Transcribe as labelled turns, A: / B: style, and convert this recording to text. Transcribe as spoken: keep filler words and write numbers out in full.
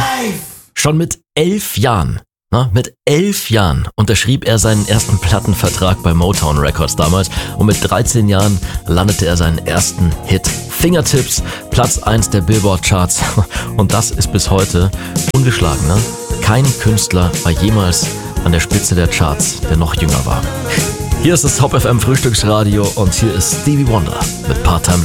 A: Schon mit elf Jahren, na, mit elf Jahren unterschrieb er seinen ersten Plattenvertrag bei Motown Records damals und mit dreizehn Jahren landete er seinen ersten Hit. Fingertips, Platz eins der Billboard-Charts und das ist bis heute ungeschlagen. Ne? Kein Künstler war jemals an der Spitze der Charts, der noch jünger war. Hier ist das Top F M Frühstücksradio und hier ist Stevie Wonder mit Part-Time